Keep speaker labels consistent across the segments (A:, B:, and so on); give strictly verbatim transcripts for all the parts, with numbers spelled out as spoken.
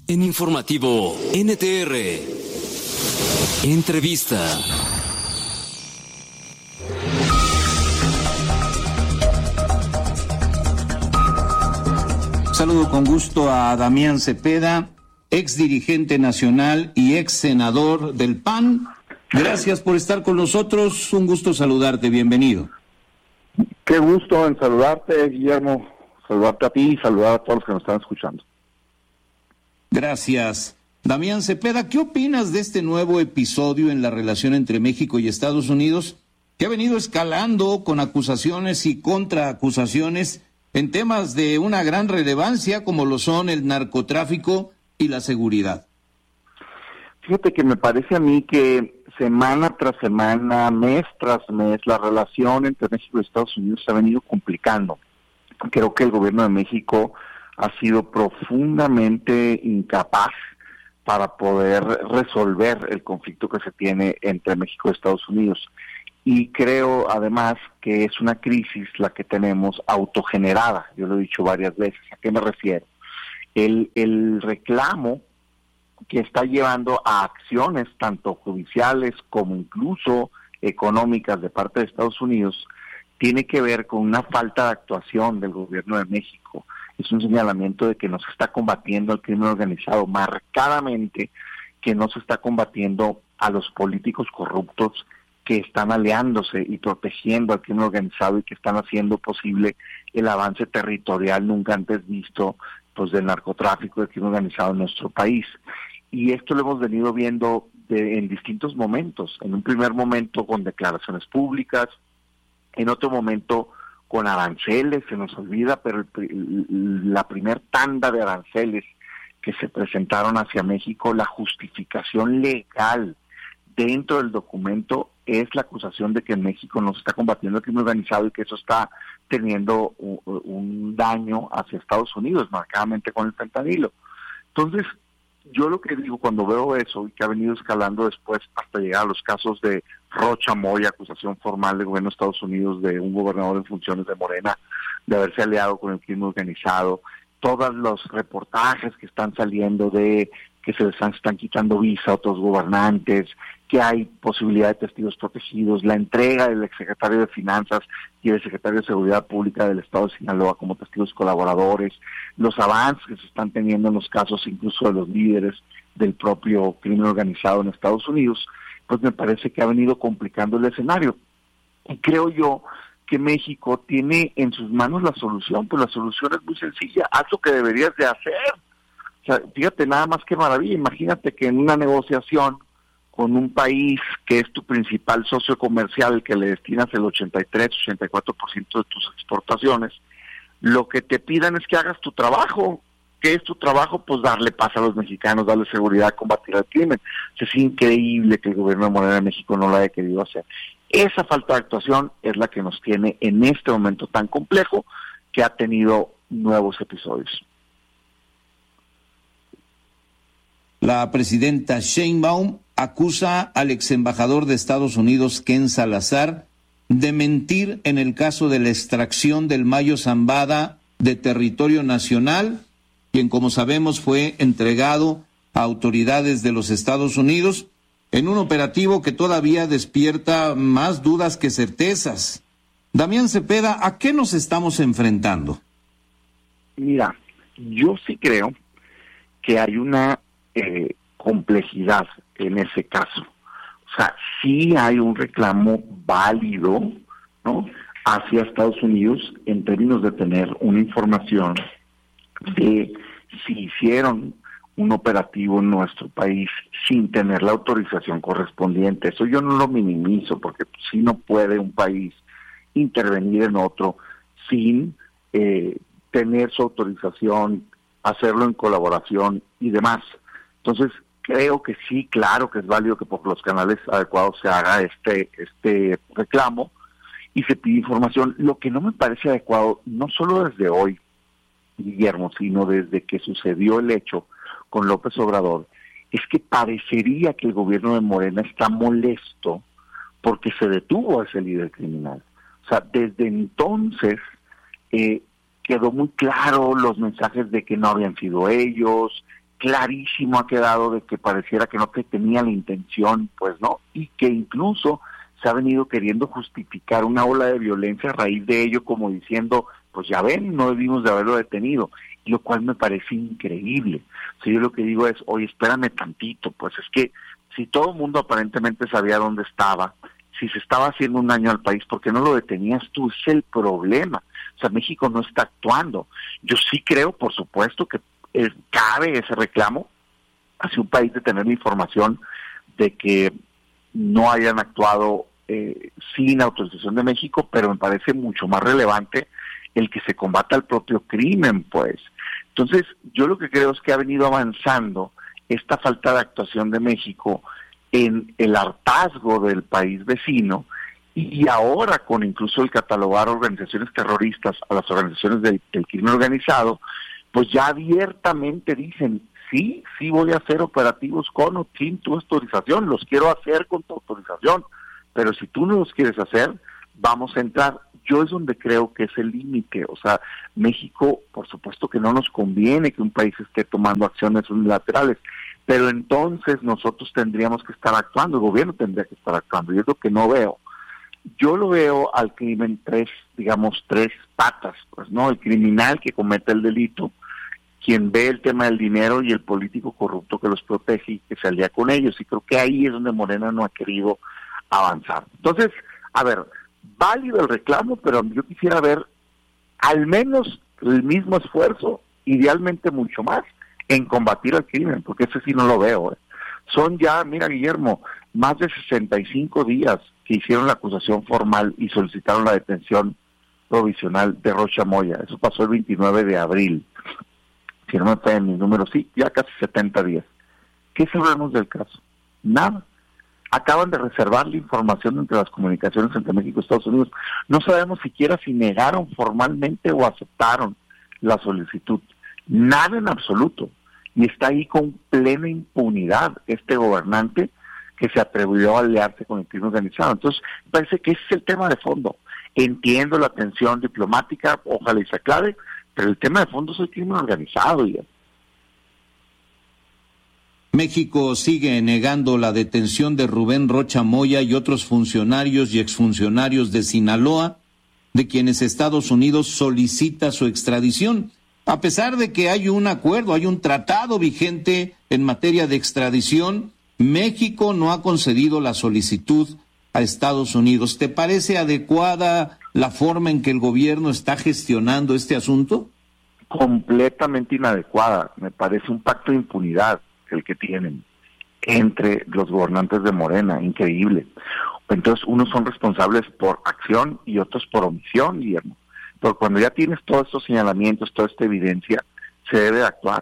A: En Informativo N T R, entrevista.
B: Saludo con gusto a Damián Cepeda, ex dirigente nacional y ex senador del P A N. Gracias por estar con nosotros, un gusto saludarte, bienvenido.
C: Qué gusto en saludarte, Guillermo, saludarte a ti y saludar a todos los que nos están escuchando.
B: Gracias. Damián Cepeda, ¿qué opinas de este nuevo episodio en la relación entre México y Estados Unidos, que ha venido escalando con acusaciones y contraacusaciones en temas de una gran relevancia como lo son el narcotráfico y la seguridad?
C: Fíjate que me parece a mí que semana tras semana, mes tras mes, la relación entre México y Estados Unidos se ha venido complicando. Creo que el gobierno de México ha sido profundamente incapaz para poder resolver el conflicto que se tiene entre México y Estados Unidos. Y creo, además, que es una crisis la que tenemos autogenerada. Yo lo he dicho varias veces. ¿A qué me refiero? El, el reclamo que está llevando a acciones tanto judiciales como incluso económicas de parte de Estados Unidos tiene que ver con una falta de actuación del gobierno de México. Es un señalamiento de que no se está combatiendo al crimen organizado, marcadamente que no se está combatiendo a los políticos corruptos que están aliándose y protegiendo al crimen organizado y que están haciendo posible el avance territorial nunca antes visto pues del narcotráfico y del crimen organizado en nuestro país. Y esto lo hemos venido viendo de, en distintos momentos. En un primer momento con declaraciones públicas, en otro momento con aranceles, se nos olvida, pero el, la primer tanda de aranceles que se presentaron hacia México, la justificación legal dentro del documento es la acusación de que en México no se está combatiendo el crimen organizado y que eso está teniendo un, un daño hacia Estados Unidos, marcadamente con el fentanilo. Entonces, yo lo que digo cuando veo eso y que ha venido escalando después hasta llegar a los casos de Rocha Moya, acusación formal del gobierno de Estados Unidos de un gobernador en funciones de Morena, de haberse aliado con el crimen organizado, todos los reportajes que están saliendo de que se les están, están quitando visa a otros gobernantes, que hay posibilidad de testigos protegidos, la entrega del exsecretario de Finanzas y del secretario de Seguridad Pública del Estado de Sinaloa como testigos colaboradores, los avances que se están teniendo en los casos incluso de los líderes del propio crimen organizado en Estados Unidos, pues me parece que ha venido complicando el escenario. Y creo yo que México tiene en sus manos la solución, pues la solución es muy sencilla, haz lo que deberías de hacer. O sea, fíjate nada más que maravilla, imagínate que en una negociación con un país que es tu principal socio comercial, que le destinas el ochenta y tres, ochenta y cuatro por ciento de tus exportaciones, lo que te pidan es que hagas tu trabajo. ¿Qué es tu trabajo? Pues darle paz a los mexicanos, darle seguridad, combatir el crimen. Es increíble que el gobierno de Morena de México no lo haya querido hacer. Esa falta de actuación es la que nos tiene en este momento tan complejo que ha tenido nuevos episodios.
B: La presidenta Sheinbaum acusa al ex embajador de Estados Unidos, Ken Salazar, de mentir en el caso de la extracción del Mayo Zambada de territorio nacional, quien, como sabemos, fue entregado a autoridades de los Estados Unidos en un operativo que todavía despierta más dudas que certezas. Damián Cepeda, ¿a qué nos estamos enfrentando?
C: Mira, yo sí creo que hay una eh, complejidad en ese caso. O sea, sí hay un reclamo válido, ¿no?, hacia Estados Unidos en términos de tener una información de si hicieron un operativo en nuestro país sin tener la autorización correspondiente. Eso yo no lo minimizo, porque sí no puede un país intervenir en otro sin eh, tener su autorización, hacerlo en colaboración y demás. Entonces, creo que sí, claro que es válido que por los canales adecuados se haga este, este reclamo y se pide información. Lo que no me parece adecuado, no solo desde hoy, Guillermo, sino desde que sucedió el hecho con López Obrador, es que parecería que el gobierno de Morena está molesto porque se detuvo a ese líder criminal. O sea, desde entonces eh, quedó muy claro los mensajes de que no habían sido ellos, clarísimo ha quedado de que pareciera que no te tenía la intención, pues no, y que incluso se ha venido queriendo justificar una ola de violencia a raíz de ello, como diciendo, pues ya ven, no debimos de haberlo detenido, lo cual me parece increíble. O sea, yo lo que digo es, oye, espérame tantito, pues es que si todo el mundo aparentemente sabía dónde estaba, si se estaba haciendo un daño al país, ¿por qué no lo detenías tú? Es el problema. O sea, México no está actuando. Yo sí creo, por supuesto, que eh, cabe ese reclamo hacia un país de tener la información de que no hayan actuado eh, sin autorización de México, pero me parece mucho más relevante el que se combata el propio crimen, pues. Entonces, yo lo que creo es que ha venido avanzando esta falta de actuación de México en el hartazgo del país vecino, y ahora con incluso el catalogar organizaciones terroristas a las organizaciones del, del crimen organizado, pues ya abiertamente dicen, sí, sí voy a hacer operativos con o sin tu autorización, los quiero hacer con tu autorización, pero si tú no los quieres hacer, vamos a entrar. Yo es donde creo que es el límite. O sea, México, por supuesto que no nos conviene que un país esté tomando acciones unilaterales, pero entonces nosotros tendríamos que estar actuando, el gobierno tendría que estar actuando, y es lo que no veo. Yo lo veo al crimen tres, digamos, tres patas, pues, ¿no? El criminal que comete el delito, quien ve el tema del dinero, y el político corrupto que los protege y que se alía con ellos, y creo que ahí es donde Morena no ha querido avanzar. Entonces, a ver, válido el reclamo, pero yo quisiera ver al menos el mismo esfuerzo, idealmente mucho más, en combatir al crimen, porque ese sí no lo veo. ¿eh? Son ya, mira Guillermo, más de sesenta y cinco días que hicieron la acusación formal y solicitaron la detención provisional de Rocha Moya. Eso pasó el veintinueve de abril. Si no me fallan mis números, sí, ya casi setenta días. ¿Qué sabemos del caso? Nada. Acaban de reservar la información entre las comunicaciones entre México y Estados Unidos. No sabemos siquiera si negaron formalmente o aceptaron la solicitud. Nada en absoluto. Y está ahí con plena impunidad este gobernante que se atrevió a aliarse con el crimen organizado. Entonces, parece que ese es el tema de fondo. Entiendo la tensión diplomática, ojalá y se aclare, pero el tema de fondo es el crimen organizado. Ya.
B: México sigue negando la detención de Rubén Rocha Moya y otros funcionarios y exfuncionarios de Sinaloa, de quienes Estados Unidos solicita su extradición, a pesar de que hay un acuerdo, hay un tratado vigente en materia de extradición. México no ha concedido la solicitud a Estados Unidos. ¿Te parece adecuada la forma en que el gobierno está gestionando este asunto?
C: Completamente inadecuada. Me parece un pacto de impunidad el que tienen entre los gobernantes de Morena, increíble. Entonces, unos son responsables por acción y otros por omisión, Guillermo. Pero cuando ya tienes todos estos señalamientos, toda esta evidencia, se debe actuar.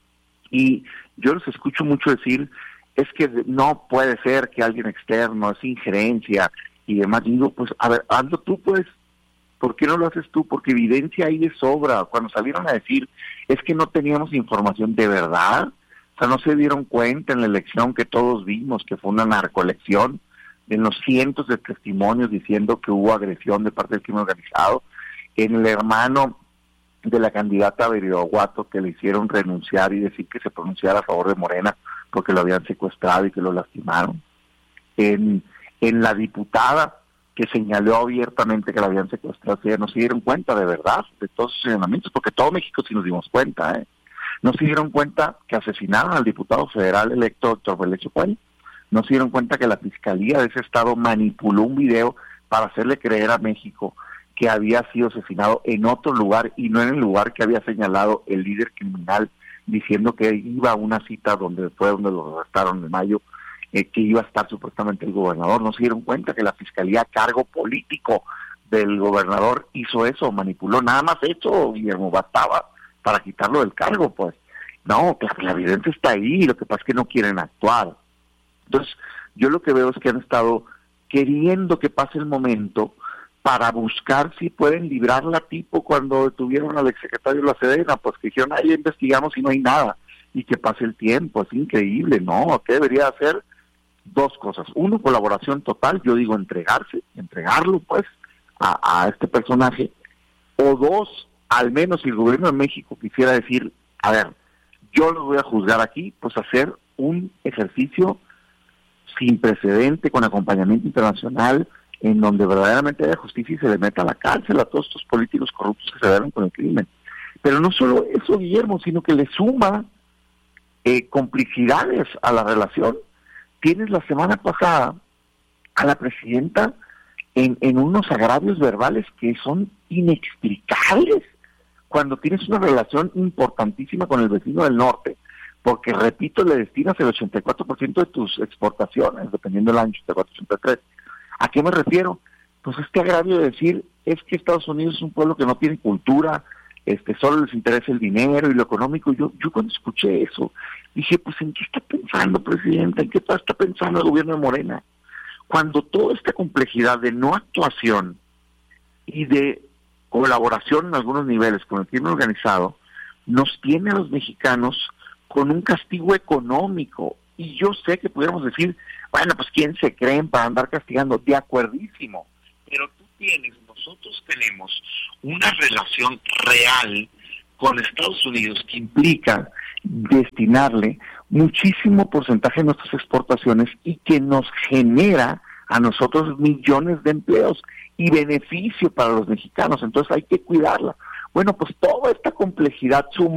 C: Y yo les escucho mucho decir, es que no puede ser que alguien externo, es injerencia y demás. Y digo, pues, a ver, hazlo tú, pues. ¿Por qué no lo haces tú? Porque evidencia hay de sobra. Cuando salieron a decir, es que no teníamos información de verdad. O sea, no se dieron cuenta en la elección que todos vimos que fue una narcoelección, en los cientos de testimonios diciendo que hubo agresión de parte del crimen organizado, en el hermano de la candidata Beridoguato que le hicieron renunciar y decir que se pronunciara a favor de Morena porque lo habían secuestrado y que lo lastimaron, en, en la diputada que señaló abiertamente que la habían secuestrado. O sea, no se dieron cuenta de verdad de todos esos señalamientos, porque todo México sí nos dimos cuenta, ¿eh? No se dieron cuenta que asesinaron al diputado federal electo doctor Belecho Puel. No se dieron cuenta que la fiscalía de ese estado manipuló un video para hacerle creer a México que había sido asesinado en otro lugar y no en el lugar que había señalado el líder criminal, diciendo que iba a una cita donde fue donde lo arrestaron en mayo, eh, que iba a estar supuestamente el gobernador. No se dieron cuenta que la fiscalía a cargo político del gobernador hizo eso, manipuló. Nada más hecho, Guillermo, bastaba para quitarlo del cargo, pues. No, claro, la evidencia está ahí, lo que pasa es que no quieren actuar. Entonces, yo lo que veo es que han estado queriendo que pase el momento para buscar si pueden librarla, tipo cuando detuvieron al exsecretario de la Sedena, pues que dijeron, ahí investigamos y no hay nada, y que pase el tiempo. Es increíble, ¿no? ¿Qué debería hacer? Dos cosas. Uno, colaboración total, yo digo entregarse, entregarlo, pues, a, a este personaje. O dos, al menos si el gobierno de México quisiera decir, a ver, yo los voy a juzgar aquí, pues hacer un ejercicio sin precedente, con acompañamiento internacional, en donde verdaderamente haya justicia y se le meta a la cárcel a todos estos políticos corruptos que se dieron con el crimen. Pero no solo eso, Guillermo, sino que le suma eh, complicidades a la relación. Tienes la semana pasada a la presidenta en, en unos agravios verbales que son inexplicables, cuando tienes una relación importantísima con el vecino del norte, porque, repito, le destinas el ochenta y cuatro por ciento de tus exportaciones, dependiendo del año, ochenta y cuatro, ochenta y tres. ¿A qué me refiero? Pues este agravio de decir, es que Estados Unidos es un pueblo que no tiene cultura, este solo les interesa el dinero y lo económico. Yo yo cuando escuché eso, dije, pues, ¿en qué está pensando, presidenta? ¿En qué está pensando el gobierno de Morena? Cuando toda esta complejidad de no actuación y de colaboración en algunos niveles con el crimen organizado nos tiene a los mexicanos con un castigo económico. Y yo sé que pudiéramos decir, bueno, pues ¿quién se creen para andar castigando? De acuerdísimo. Pero tú tienes, nosotros tenemos una relación real con Estados Unidos que implica destinarle muchísimo porcentaje de nuestras exportaciones y que nos genera a nosotros millones de empleos y beneficio para los mexicanos. Entonces hay que cuidarla. Bueno, pues toda esta complejidad suma